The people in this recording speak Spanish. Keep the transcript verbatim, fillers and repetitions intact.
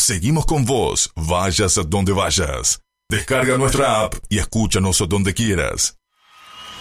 Seguimos con vos, vayas a donde vayas. Descarga nuestra app y escúchanos donde quieras.